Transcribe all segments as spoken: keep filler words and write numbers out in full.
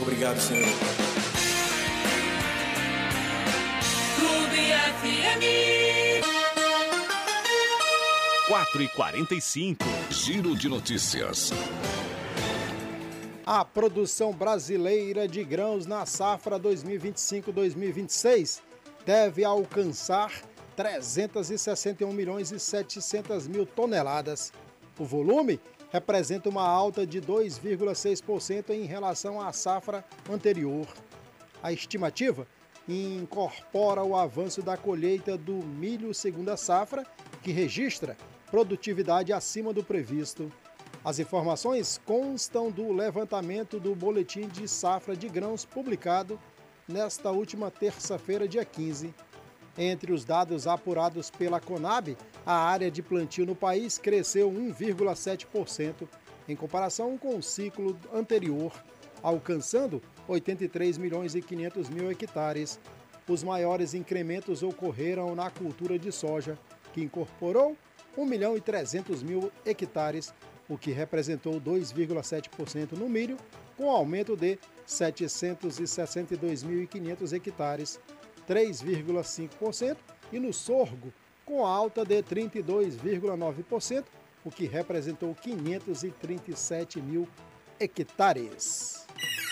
Obrigado, senhor. Clube F M. quatro e quarenta e cinco. Giro de notícias. A produção brasileira de grãos na safra dois mil e vinte e cinco dois mil e vinte e seis deve alcançar trezentos e sessenta e um milhões e setecentas mil toneladas. O volume representa uma alta de dois vírgula seis por cento em relação à safra anterior. A estimativa incorpora o avanço da colheita do milho segunda safra, que registra produtividade acima do previsto. As informações constam do levantamento do Boletim de Safra de Grãos publicado nesta última terça-feira, dia quinze. Entre os dados apurados pela Conab, a área de plantio no país cresceu um vírgula sete por cento em comparação com o ciclo anterior, alcançando oitenta e três milhões e quinhentos mil hectares. Os maiores incrementos ocorreram na cultura de soja, que incorporou um milhão e trezentos mil hectares, o que representou dois vírgula sete por cento no milho, com aumento de setecentos e sessenta e dois mil e quinhentos hectares, três vírgula cinco por cento, e no sorgo, com alta de trinta e dois vírgula nove por cento, o que representou quinhentos e trinta e sete mil hectares.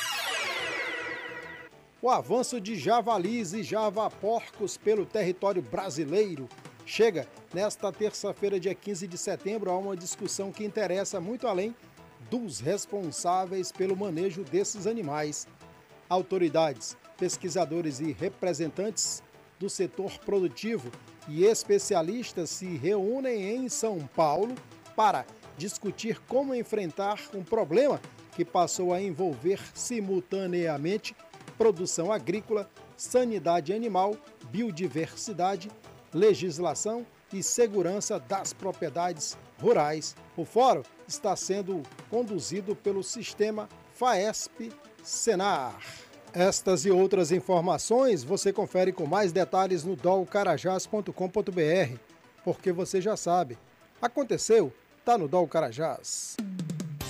O avanço de javalis e javaporcos pelo território brasileiro chega nesta terça-feira, dia quinze de setembro, a uma discussão que interessa muito além dos responsáveis pelo manejo desses animais. Autoridades, pesquisadores e representantes do setor produtivo e especialistas se reúnem em São Paulo para discutir como enfrentar um problema que passou a envolver simultaneamente produção agrícola, sanidade animal, biodiversidade, legislação e segurança das propriedades rurais. O fórum está sendo conduzido pelo sistema FAESP-Senar. Estas e outras informações você confere com mais detalhes no dol carajás ponto com ponto br, porque você já sabe, aconteceu, tá no Dol Carajás.